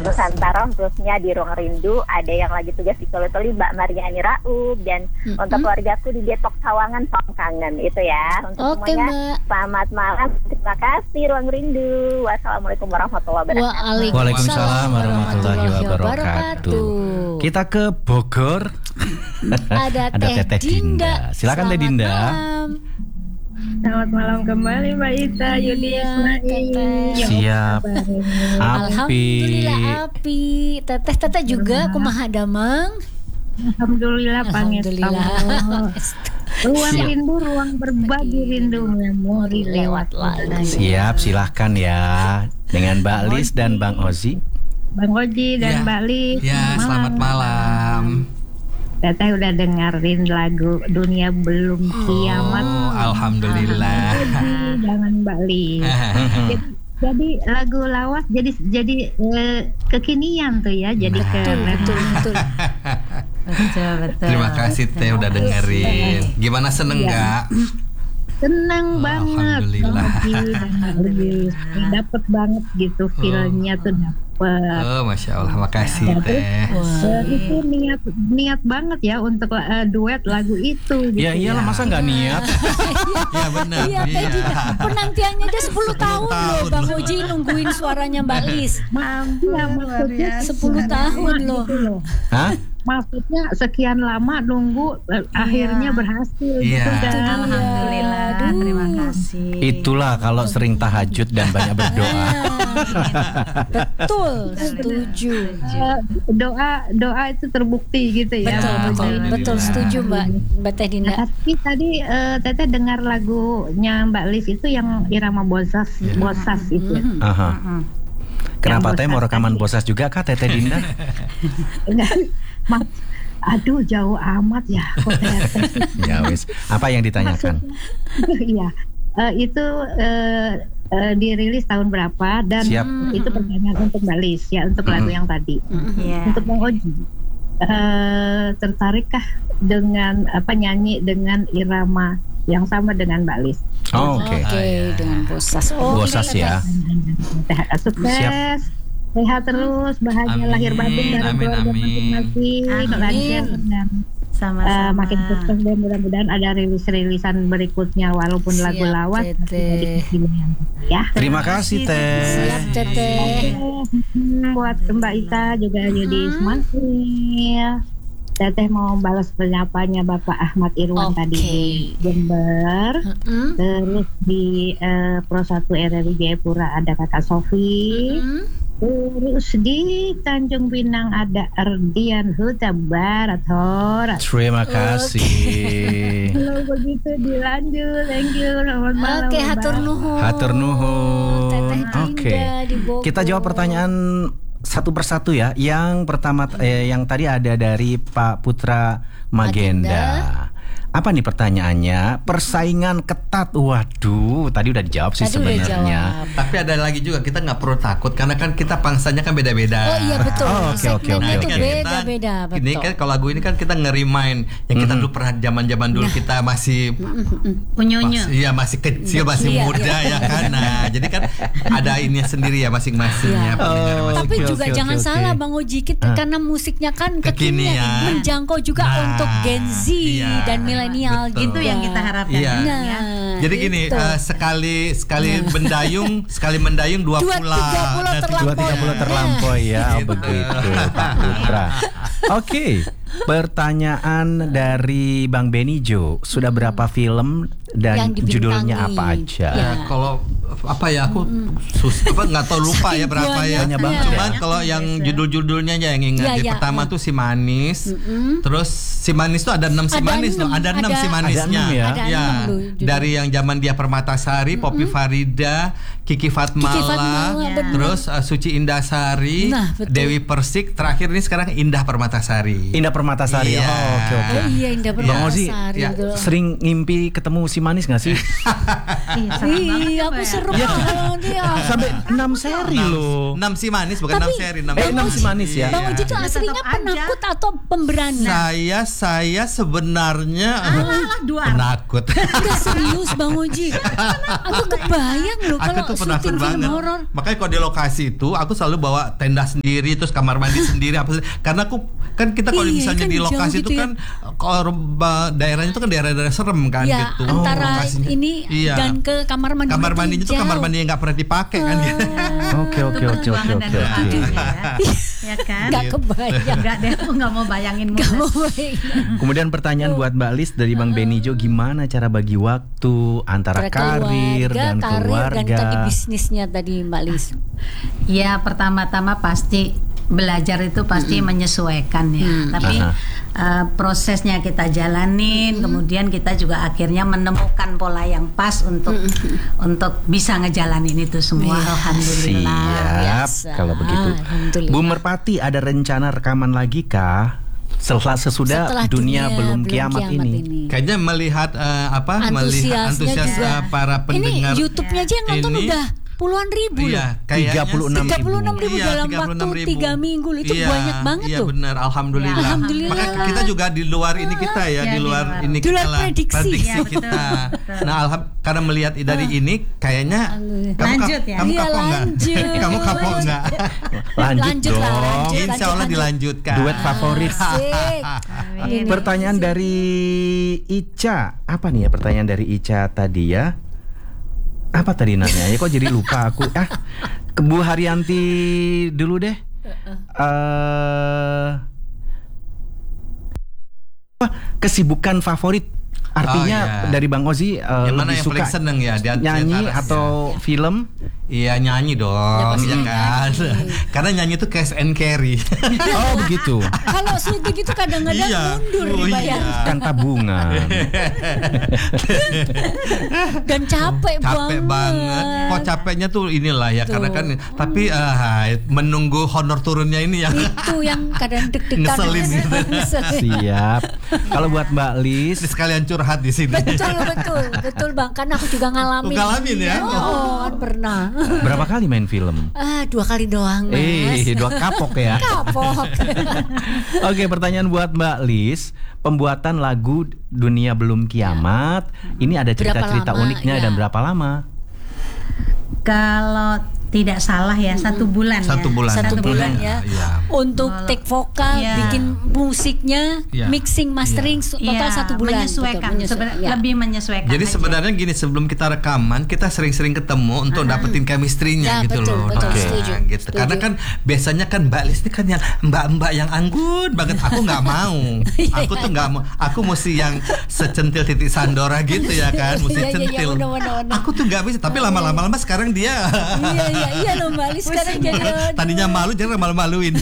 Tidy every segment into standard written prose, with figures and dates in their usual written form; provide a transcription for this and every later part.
Nusantara khususnya di Ruang Rindu ada yang lagi tugas di Toli Mbak Mariani Raub, dan untuk keluargaku di Depok Sawangan Pangkangen itu ya. Untuk semuanya Mbak. Selamat malam, terima kasih Ruang Rindu. Wassalamualaikum warahmatullahi wabarakatuh. Waalaikumsalam warahmatullahi wabarakatuh. Kita ke Bogor. Ada Teteh Dinda. Silakan Teh Dinda. Selamat malam kembali Mbak Ita, Yudi, Ismail. Siap. Alhamdulillah api. Teteh juga kumaha damang. Alhamdulillah Ruang rindu, ruang berbagi rindu, memori lewat lagi. Siap, silahkan ya. Dengan Mbak Lis dan Bang Ozi. Bang Oji dan Mbak Lis. Ya, selamat malam. Teteh udah dengerin lagu Dunia Belum Kiamat. Alhamdulillah. Jangan Mbak Lis. Jadi lagu lawas jadi kekinian tuh ya. Jadi betul. Terima kasih Teh udah dengerin. Gimana, seneng nggak? Senang banget. Alhamdulillah. Dapet banget gitu feelnya tuh dapet. Oh, Masya Allah, makasih Teh. Itu niat banget ya untuk duet lagu itu. Ya iyalah, masa nggak niat? Ya benar. Iya, penantiannya aja 10 tahun loh Bang Oji nungguin suaranya Mbak Lis. Maksudnya 10 tahun loh. Hah? Maksudnya sekian lama nunggu, akhirnya berhasil. Iya. Alhamdulillah, terima kasih. Itulah kalau sering tahajud dan banyak berdoa. Betul, setuju. Doa itu terbukti gitu ya. Betul, setuju Mbak Teh Dinda. Tapi tadi Teteh dengar lagunya Mbak Lis itu yang irama bosas itu. Kenapa Teh mau rekaman bosas juga kah Teteh Dinda? Aduh, jauh amat ya. Ya wis. Apa yang ditanyakan? Iya, itu dirilis tahun berapa dan itu pertanyaan untuk Mbak Lis ya, untuk lagu yang tadi. Untuk Bang Oji, tertarikkah dengan nyanyi dengan irama yang sama dengan Mbak Lis? Oke, dengan bosas. Bosas ya. Sukses. Sehat terus, bahagia lahir batin dari keluarga masing-masing, lancar dan makin sukses, dan mudah-mudahan ada rilis-rilisan berikutnya walaupun lagu lawas ya. Terima kasih Teh. Siap Teteh. Buat Mbak Ita juga Yudi Ismail. Teteh mau balas penyapanya Bapak Ahmad Irwan tadi di Jember. Terus di Pro 1 RRI Jayapura ada Kakak Sofi. Terus di Tanjung Pinang ada Ardian Huta Barat Horat. Terima kasih. Kalau begitu dilanjut. Thank you. Selamat malam. Oke, hatur nuhun. Oke. Kita jawab pertanyaan satu persatu ya. Yang pertama yang tadi ada dari Pak Putra Magenda. Apa nih pertanyaannya? Persaingan ketat. Waduh, tadi udah dijawab sih sebenarnya. Tapi ada lagi juga, kita nggak perlu takut karena kan kita pangsanya kan beda-beda. Oh iya betul. Oke. Itu beda-beda. Ini kan kalau lagu ini kan kita ngerimain yang kita dulu pernah zaman-zaman dulu kita masih Unyu-unyu. Iya, masih kecil, masih muda ya kan. Nah, jadi kan ada ini sendiri ya masing-masingnya. Tapi juga jangan salah Bang Oji, karena musiknya kan kekinian, menjangkau juga untuk Gen Z dan milenial gitu yang kita harapkan. Iya. Jadi gini, sekali mendayung 2 pulau. 2-3 terlampaui ya. Begitu Pak Putra. Oke. Pertanyaan dari Bang Benijo, sudah berapa film dan judulnya apa aja? Ya, kalau aku nggak tahu, lupa ya berapa ya. Cuman kalau yang judul-judulnya aja yang ingat. Yang pertama tuh Si Manis. Terus Si Manis tuh ada 6 Si Manis loh. Ada 6 Si Manisnya. Ya. Dari yang zaman dia Permatasari, Poppy Farida, Kiki Fatmala, terus Suci Indasari, Dewi Persik, terakhir ini sekarang Indah Permatasari. Permatasari. Iya. Oke. Iya, Indah Permatasari. Bang Ozi, sering ngimpi ketemu Si Manis nggak sih? Iya, aku serem dia. Sampai 6 seri loh. 6 si manis bukan 6 seri, 6 si manis ya. Bang Oji itu aslinya penakut atau pemberani? Saya sebenarnya penakut. Udah serius Bang Oji. Aku kebayang loh kalau syuting film horor. Makanya kalau di lokasi itu aku selalu bawa tenda sendiri, terus kamar mandi sendiri karena aku kan kita kalau misalnya di lokasi itu kan daerahnya itu kan daerah-daerah serem kan gitu. Antara ini dan ke kamar mandi. Kamar mandinya itu kamar mandi yang nggak pernah dipakai kan gitu. Oke. Ya kan? Gak kebayang. Gak deh, aku gak mau bayangin. Kemudian pertanyaan buat Mbak Lis dari Bang Benijo, gimana cara bagi waktu antara karir dan keluarga? Dan tadi bisnisnya tadi Mbak Lis. Ya pertama-tama pasti belajar itu pasti menyesuaikan ya. Tapi prosesnya kita jalanin, kemudian kita juga akhirnya menemukan pola yang pas untuk bisa ngejalanin itu semua. Alhamdulillah. Siap. Kalau begitu, Bu Merpati ada rencana rekaman lagi kah? Sesudah dunia belum kiamat ini. Kayaknya melihat melihat antusias para pendengar. Ini YouTube-nya aja yang nonton udah puluhan ribu loh. 36 ribu dalam waktu 3 minggu loh. Itu banyak banget tuh. Iya benar, alhamdulillah. Maka kita juga di luar ini kita di luar ini kita lah prediksi kita. Nah, karena melihat dari ini kayaknya kamu kapok enggak? Lanjut dong. Insya Allah dilanjutkan. Duet favorit. Pertanyaan dari Ica. Apa nih ya pertanyaan dari Ica tadi ya? Apa tadi nanya? Ya kok jadi lupa aku. Bu Haryanti dulu deh. Kesibukan favorit. Artinya dari Bang Ozi lebih suka seneng ya, nyanyi atau film? Iya nyanyi dong, ya kan. Karena nyanyi itu cash and carry. Oh begitu. Kalau syuting itu kadang-kadang mundur dibayar. Kan tabungan. Dan capek banget. Kok capeknya tuh inilah ya karena kan. Tapi menunggu honor turunnya ini yang itu yang kadang deg-degan. Ngeselin gitu. Siap. Kalau buat Mbak Lis, sekalian curhat di sini. Betul Bang. Karena aku juga ngalamin. Ngalamin ya? Oh, pernah. Berapa kali main film? 2 kali doang, Mas. 2 kapok ya. Kapok. Oke, pertanyaan buat Mbak Lis. Pembuatan lagu Dunia Belum Kiamat, ini ada cerita-cerita uniknya dan berapa lama? Kalau tidak salah ya 1 bulan. 1 bulan. 1 bulan ya. Untuk take vokal, bikin musiknya, mixing, mastering total 1 bulan. Menyesuaikan. Lebih menyesuaikan. Jadi sebenarnya gini, sebelum kita rekaman kita sering-sering ketemu untuk dapetin chemistry-nya gitu loh. Gitu. Karena kan biasanya kan Mbak Lis ini kan yang mbak-mbak yang anggun banget. Aku nggak mau. Aku tuh nggak mau. Aku mesti yang secentil titik Sandora gitu ya kan. Mesti centil. Aku tuh nggak bisa. Tapi lama-lama sekarang dia. Iya loh Mbak Lis sekarang jadi tadinya malu jadi malu-maluin.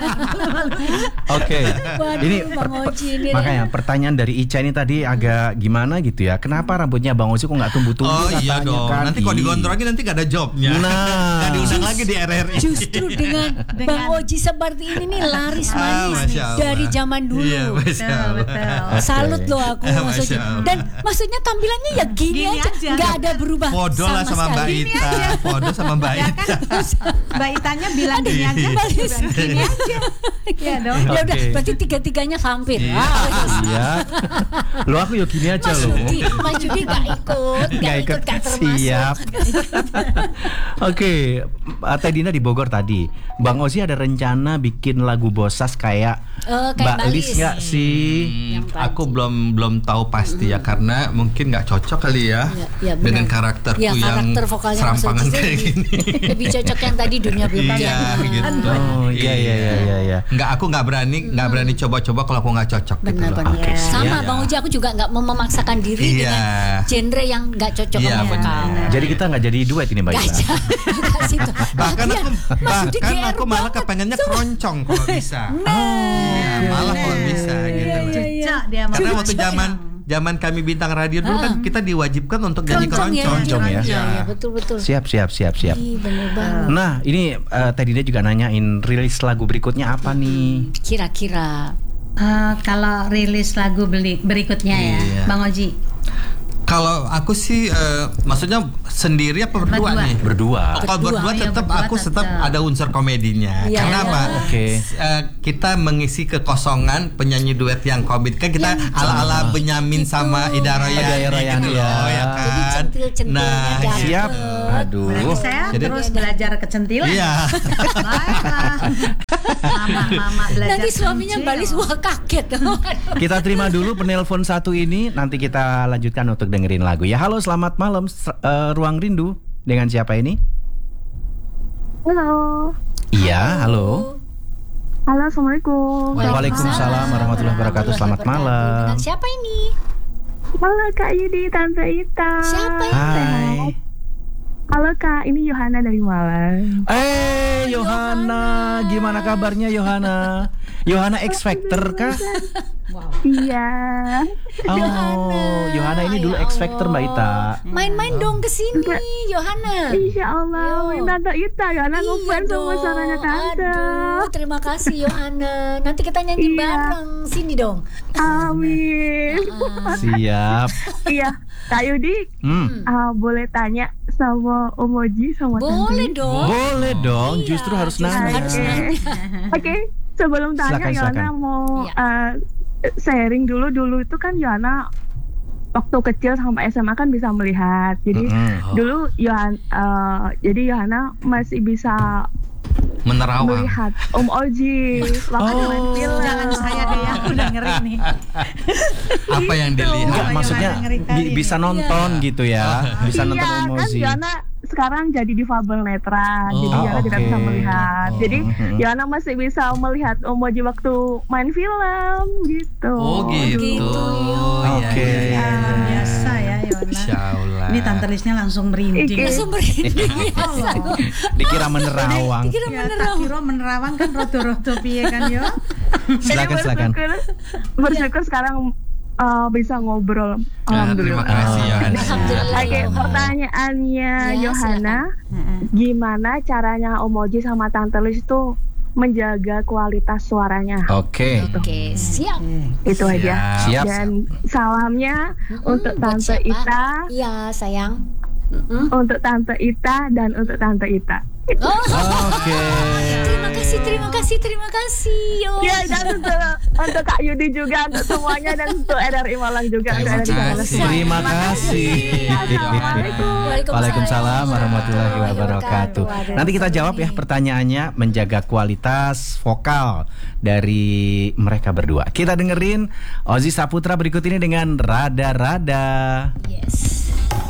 Oke. Ini makanya pertanyaan dari Ica ini tadi agak gimana gitu ya. Kenapa rambutnya Bang Ozi kok nggak tumbuh-tumbuh? Oh iya dong. Kan? Nanti kalau digondrongin nanti nggak ada jobnya. Nggak diundang lagi di RRI. Justru dengan Bang Oji seperti ini nih laris manis dari zaman dulu. Iya, betul. Salut loh aku maksudnya. Dan maksudnya tampilannya ya gini aja. Nggak ada berubah. Podo lah sama Mbak Ita. Podo sama Mbak Ita. Mbak Itanya bilang gini aja, gini aja. Ya dong. Ya udah, berarti 3-3-nya hampir. Iya. Lo aku yuk gini aja lo. Mas Judi gak ikut termasuk. Siap. Oke, Teh Dina di Bogor tadi. Bang Ozi ada rencana bikin lagu Bosas kayak Mbak Lis nggak sih? Aku belum tahu pasti ya karena mungkin nggak cocok kali ya dengan karakterku yang serampangan kayak gini. Lebih cocok yang tadi Dunia Belum Kiamat. Gitu. Oh iya. Aku nggak berani coba-coba kalau aku nggak cocok. Benar. Okay. Sama Bang Oji, aku juga nggak mau memaksakan diri dengan genre yang nggak cocok sama kamu. Jadi kita nggak jadi duet ini Mbak Ita. Bahkan aku malah kepengennya keroncong kalau bisa. Malah kalau bisa gitu. Karena waktu zaman kami bintang radio dulu kan kita diwajibkan untuk nyanyi keroncong ya. Iya, betul. Siap. Bener banget. Nah, ini tadi dia juga nanyain rilis lagu berikutnya apa nih? Kira-kira kalau rilis lagu berikutnya ya, Bang Oji. Kalau aku sih maksudnya sendiri apa berdua nih? Berdua. Kalau berdua tetap aku tetap ada unsur komedinya. Ya, Karena apa? Kita mengisi kekosongan penyanyi duet yang komedi. Kan kita ala-ala Benyamin sama Ida Royani gitu loh, ya kan. Jadi centil-centilnya dapet. Siap. Aduh. Berarti saya terus belajar kecentilan. Iya. Baiklah. Mama belajar. Nanti suaminya balik wah kaget. Kita terima dulu penelpon satu ini, nanti kita lanjutkan untuk dengerin lagu ya. Halo, selamat malam, Ruang Rindu. Dengan siapa ini? Halo. Iya, halo. Halo, assalamualaikum. Waalaikumsalam warahmatullahi wabarakatuh. Selamat malam. Dengan siapa ini? Halo Kak Yudi, Tante Ita. Siapa ini? Hai. Halo Kak, ini Yohana dari Malang. Yohana, gimana kabarnya Yohana? Yohana X Factor kah? Iya. Oh, Yohana ini dulu X Factor Mbak Ita. Main-main dong ke sini, Yohana. Insya Allah, Tante Ita. Yohana ngefans sama suaranya Tante. Aduh, terima kasih Yohana. Nanti kita nyanyi bareng. Sini dong. Amin. Siap. Iya, Kak Yudi, boleh tanya sama Omoji sama Boleh Tante? dong. Boleh dong, justru harus nanya. Oke, sebelum tanya Yohana mau sharing dulu itu kan Yohana waktu kecil sampai SMA kan bisa melihat. Jadi dulu Yohana masih bisa menerawang melihat Om Oji waktu main film. Jangan saya deh yang udah ngeri nih. Apa yang dilihat? Enggak, maksudnya bisa nonton gitu ya. Bisa nonton Om Oji. Kan Yohana sekarang jadi difabel netra, jadi Yohana tidak bisa melihat. Jadi Yohana masih bisa melihat Om Oji waktu main film gitu. Oh gitu. Oke. Biasa ya Yohana. Ini Tante Lisnya langsung merinding. Langsung merinding. Dikira menerawang. Tak kira menerawang kan roto-roto piye kan yo. Silakan. Bersyukur sekarang bisa ngobrol. Terima kasih Yohana. Oke, pertanyaannya Yohana, gimana caranya Om Oji sama Tante Lis itu menjaga kualitas suaranya? Oke, siap. Itu aja. Siap. Dan salamnya untuk Tante Ita. Iya, sayang. Untuk Tante Ita dan untuk Tante Ita. Oke. Terima kasih. Yo. Ya, dan untuk Kak Yudi juga, untuk semuanya, dan untuk RRI Malang juga. Terima kasih. Waalaikumsalam warahmatullahi wabarakatuh. Nanti kita jawab ya pertanyaannya, menjaga kualitas vokal dari mereka berdua. Kita dengerin Ozi Saputra berikut ini dengan Rada-Rada. Yes.